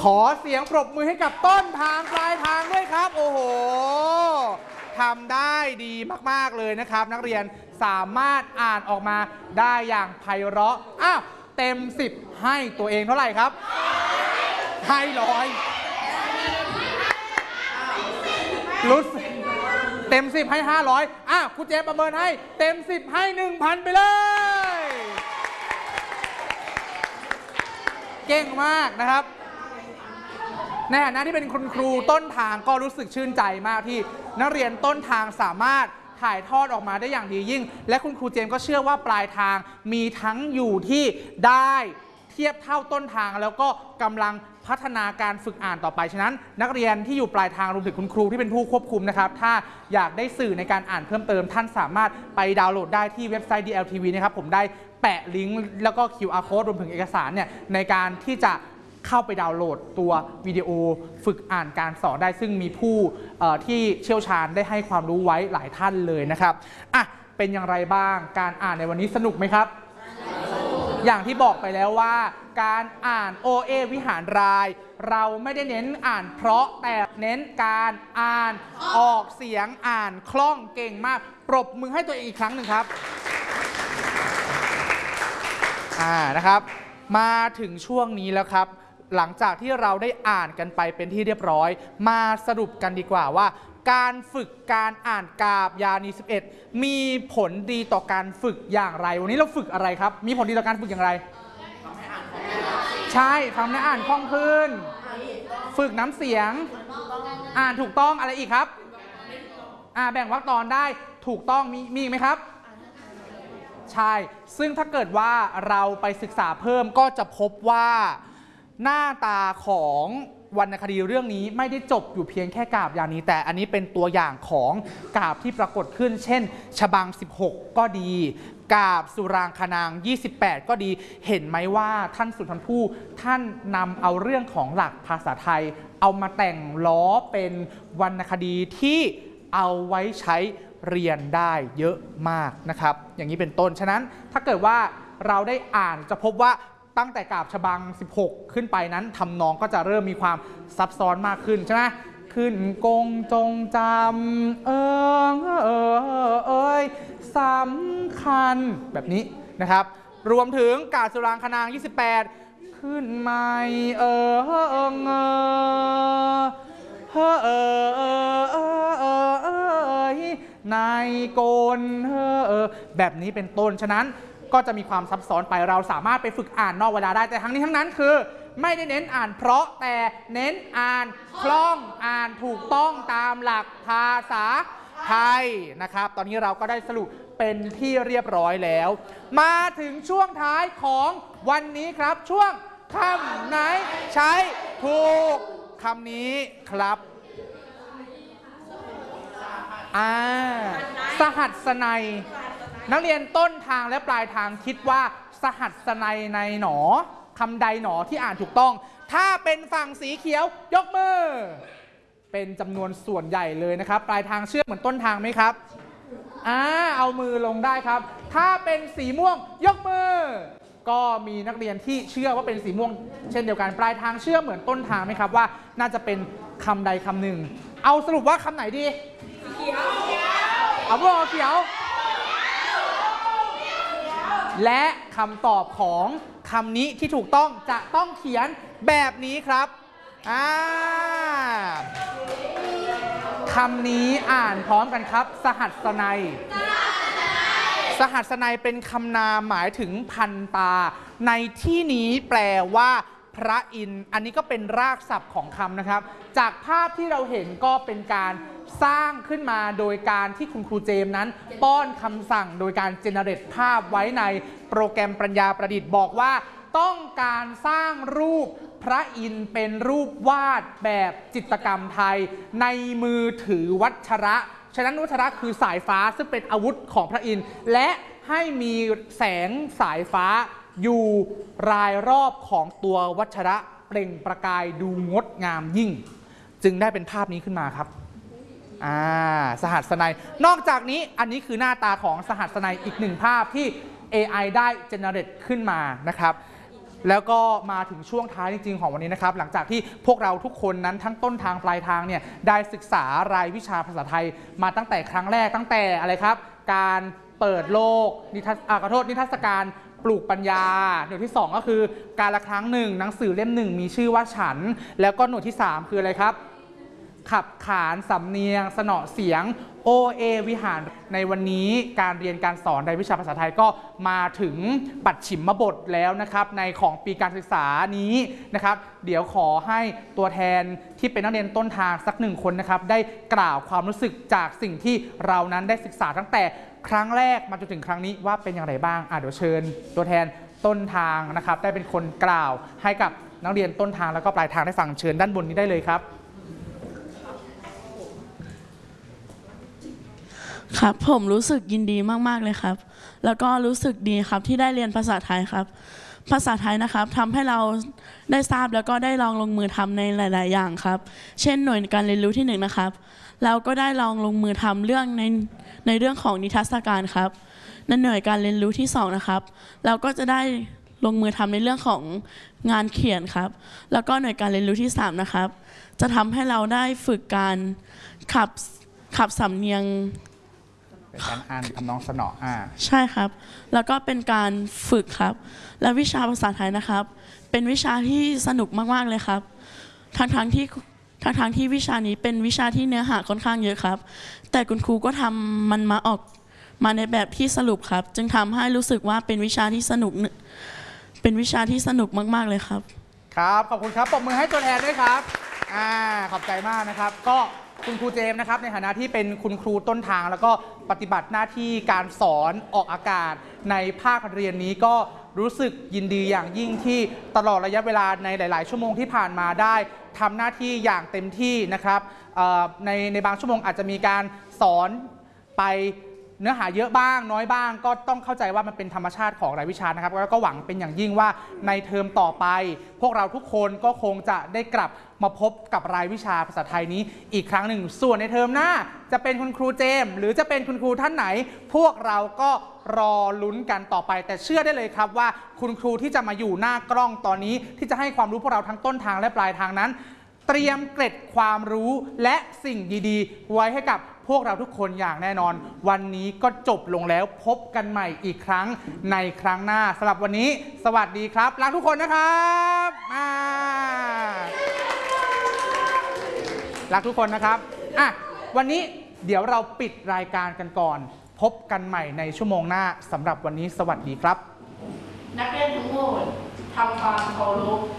ขอเสียงปรบมือให้กับต้นทางปลายทางด้วยครับโอ้โหทำได้ดีมากๆเลยนะครับนักเรียนสามารถอ่านออกมาได้อย่างไพเราะอ้าวเต็ม10ให้ตัวเองเท่าไหร่ครับให้100รู้สึกเต็ม10ให้500คุณเจประเมินให้เต็ม10ให้ 1,000 ไปเลยเก่งมากนะครับในฐานะที่เป็นคุณครูต้นทางก็รู้สึกชื่นใจมากที่นักเรียนต้นทางสามารถถ่ายทอดออกมาได้อย่างดียิ่งและคุณครูเจมส์ก็เชื่อว่าปลายทางมีทั้งอยู่ที่ได้เทียบเท่าต้นทางแล้วก็กำลังพัฒนาการฝึกอ่านต่อไปฉะนั้นนักเรียนที่อยู่ปลายทางรวมถึงคุณครูที่เป็นผู้ควบคุมนะครับถ้าอยากได้สื่อในการอ่านเพิ่มเติมท่านสามารถไปดาวน์โหลดได้ที่เว็บไซต์ DLTV นะครับผมได้แปะลิงก์แล้วก็ QR Code รวมถึงเอกสารเนี่ยในการที่จะเข้าไปดาวน์โหลดตัววิดีโอฝึกอ่านการสอนได้ซึ่งมีผู้ที่เชี่ยวชาญได้ให้ความรู้ไว้หลายท่านเลยนะครับเป็นอย่างไรบ้างการอ่านในวันนี้สนุกไหมครับอย่างที่บอกไปแล้วว่าการอ่านโอเอวิหารรายเราไม่ได้เน้นอ่านเพราะแต่เน้นการอ่านออกเสียงอ่านคล่องเก่งมากปรบมือให้ตัวเองอีกครั้งหนึ่งครับนะครับมาถึงช่วงนี้แล้วครับหลังจากที่เราได้อ่านกันไปเป็นที่เรียบร้อยมาสรุปกันดีกว่าว่าการฝึกการอ่านกาบยานี11มีผลดีต่อการฝึกอย่างไรวันนี้เราฝึกอะไรครับมีผลดีต่อการฝึกอย่างไรใช่ทำให้อ่านคล่องขึ้นฝึกน้ำเสียงอ่านถูกต้องอะไรอีกครับแบ่งวรรคตอนได้ถูกต้องมีอีกไหมครับใช่ซึ่งถ้าเกิดว่าเราไปศึกษาเพิ่มก็จะพบว่าหน้าตาของวรรณคดีเรื่องนี้ไม่ได้จบอยู่เพียงแค่กาบอย่างนี้แต่อันนี้เป็นตัวอย่างของกาบที่ปรากฏขึ้นเช่นฉบัง16ก็ดีกาบสุรางคนาง28ก็ดีเห็นไหมว่าท่านสุนทรภู่ท่านนำเอาเรื่องของหลักภาษาไทยเอามาแต่งล้อเป็นวรรณคดีที่เอาไว้ใช้เรียนได้เยอะมากนะครับอย่างนี้เป็นต้นฉะนั้นถ้าเกิดว่าเราได้อ่านจะพบว่าตั้งแต่กาบฉบัง16ขึ้นไปนั้นทำนองก็จะเริ่มมีความซับซ้อนมากขึ้นใช่ไหมขึ้นกงจงจำสำคัญแบบนี้นะครับรวมถึงกาบสุรางคนาง28ขึ้นไม่นายโกนแบบนี้เป็นต้นฉะนั้นก็จะมีความซับซ้อนไปเราสามารถไปฝึกอ่านนอกเวลาได้แต่ทั้งนี้ทั้งนั้นคือไม่ได้เน้นอ่านเพราะแต่เน้นอ่านคล่องอ่านถูกต้องตามหลักภาษาไทยนะครับตอนนี้เราก็ได้สรุปเป็นที่เรียบร้อยแล้วมาถึงช่วงท้ายของวันนี้ครับช่วงคำไหนใช้ถูกคำนี้ครับสหัสนัยนักเรียนต้นทางและปลายทางคิดว่าสหัสนัยในหนอคำใดหนอที่อ่านถูกต้องถ้าเป็นฝั่งสีเขียวยกมือเป็นจำนวนส่วนใหญ่เลยนะครับปลายทางเชื่อเหมือนต้นทางไหมครับเอามือลงได้ครับถ้าเป็นสีม่วงยกมือก็มีนักเรียนที่เชื่อว่าเป็นสีม่วงเช่นเดียวกันปลายทางเชื่อเหมือนต้นทางไหมครับว่าน่าจะเป็นคำใดคำหนึ่งเอาสรุปว่าคำไหนดีเขียวเอาพวกเขียวและคำตอบของคำนี้ที่ถูกต้องจะต้องเขียนแบบนี้ครับคำนี้อ่านพร้อมกันครับสหัสนัยสหัสนัยเป็นคำนามหมายถึงพันตาในที่นี้แปลว่าพระอินทร์อันนี้ก็เป็นรากศัพท์ของคำนะครับจากภาพที่เราเห็นก็เป็นการสร้างขึ้นมาโดยการที่คุณครูเจมส์นั้นป้อนคำสั่งโดยการเจเนเรตภาพไว้ในโปรแกรมปัญญาประดิษฐ์บอกว่าต้องการสร้างรูปพระอินทร์เป็นรูปวาดแบบจิตรกรรมไทยในมือถือวัชระฉะนั้นวัชระคือสายฟ้าซึ่งเป็นอาวุธของพระอินทร์และให้มีแสงสายฟ้าอยู่รายรอบของตัววัชระเปล่งประกายดูงดงามยิ่งจึงได้เป็นภาพนี้ขึ้นมาครับสหัสนัยนอกจากนี้อันนี้คือหน้าตาของสหัสนัยอีกหนึ่งภาพที่ AI ได้เจเนเรตขึ้นมานะครับแล้วก็มาถึงช่วงท้ายจริงๆของวันนี้นะครับหลังจากที่พวกเราทุกคนนั้นทั้งต้นทางปลายทางเนี่ยได้ศึกษารายวิชาภาษาไทยมาตั้งแต่ครั้งแรกตั้งแต่อะไรครับการเปิดโลกนิทรรศการปลูกปัญญาหน่วยที่ 2ก็คือการละครั้งหนึ่งหนังสือเล่มหนึ่งมีชื่อว่าฉันแล้วก็หน่วยที่ 3คืออะไรครับขับขานสำเนียงสนอเสียงโอเอวิหารในวันนี้การเรียนการสอนในวิชาภาษาไทยก็มาถึงปัดฉิมบทแล้วนะครับในของปีการศึกษานี้นะครับเดี๋ยวขอให้ตัวแทนที่เป็นนักเรียนต้นทางสัก1คนนะครับได้กล่าวความรู้สึกจากสิ่งที่เรานั้นได้ศึกษาตั้งแต่ครั้งแรกมาจนถึงครั้งนี้ว่าเป็นอย่างไรบ้างเดี๋ยวเชิญตัวแทนต้นทางนะครับได้เป็นคนกล่าวให้กับนักเรียนต้นทางแล้วก็ปลายทางได้ฟังเชิญด้านบนนี้ได้เลยครับครับผมรู้สึกยินดีมากๆเลยครับแล้วก็รู้สึกดีครับที่ได้เรียนภาษาไทยครับภาษาไทยนะครับทำให้เราได้ทราบแล้วก็ได้ลองลงมือทำในหลายๆอย่างครับเช่นหน่วยการเรียนรู้ที่1นะครับเราก็ได้ลองลงมือทำเรื่องในเรื่องของนิทรรศการครับในหน่วยการเรียนรู้ที่2นะครับเราก็จะได้ลงมือทำในเรื่องของงานเขียนครับแล้วก็หน่วยการเรียนรู้ที่3นะครับจะทำให้เราได้ฝึกการขับสำเนียงเป็นการอ่านทำนองสนอใช่ครับแล้วก็เป็นการฝึกครับและวิชาภาษาไทยนะครับเป็นวิชาที่สนุกมากๆเลยครับทั้งที่วิชานี้เป็นวิชาที่เนื้อหาค่อนข้างเยอะครับแต่คุณครูก็ทำมันมาในแบบที่สรุปครับจึงทำให้รู้สึกว่าเป็นวิชาที่สนุกมากๆเลยครับครับขอบคุณครับปรบมือให้ตัวแทนด้วยครับขอบใจมากนะครับก็คุณครูเจมส์นะครับในฐานะที่เป็นคุณครูต้นทางแล้วก็ปฏิบัติหน้าที่การสอนออกอากาศในภาคเรียนนี้ก็รู้สึกยินดีอย่างยิ่งที่ตลอดระยะเวลาในหลายๆชั่วโมงที่ผ่านมาได้ทำหน้าที่อย่างเต็มที่นะครับในบางชั่วโมงอาจจะมีการสอนไปเนื้อหาเยอะบ้างน้อยบ้างก็ต้องเข้าใจว่ามันเป็นธรรมชาติของรายวิชานะครับแล้วก็หวังเป็นอย่างยิ่งว่าในเทอมต่อไปพวกเราทุกคนก็คงจะได้กลับมาพบกับรายวิชาภาษาไทยนี้อีกครั้งหนึ่งส่วนในเทอมหน้าจะเป็นคุณครูเจมส์หรือจะเป็นคุณครูท่านไหนพวกเราก็รอลุ้นกันต่อไปแต่เชื่อได้เลยครับว่าคุณครูที่จะมาอยู่หน้ากล้องตอนนี้ที่จะให้ความรู้พวกเราทั้งต้นทางและปลายทางนั้นเตรียมเกร็ดความรู้และสิ่งดีๆไว้ให้กับพวกเราทุกคนอย่างแน่นอนวันนี้ก็จบลงแล้วพบกันใหม่อีกครั้งในครั้งหน้าสำหรับวันนี้สวัสดีครับรักทุกคนนะครับรักทุกคนนะครับวันนี้เดี๋ยวเราปิดรายการกันก่อนพบกันใหม่ในชั่วโมงหน้าสำหรับวันนี้สวัสดีครับนักเรียนทั้งหมดทำความเคารพ